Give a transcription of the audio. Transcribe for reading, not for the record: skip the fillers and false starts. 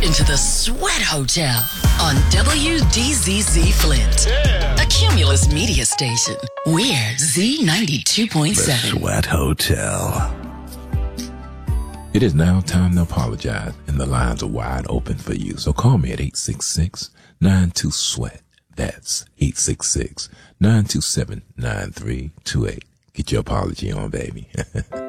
into the Sweat Hotel on WDZZ Flint, a Cumulus media station. We're Z92.7. The Sweat Hotel. It is now time to apologize, and the lines are wide open for you. So call me at 866-92-SWEAT. That's 866-927-9328. Get your apology on, baby.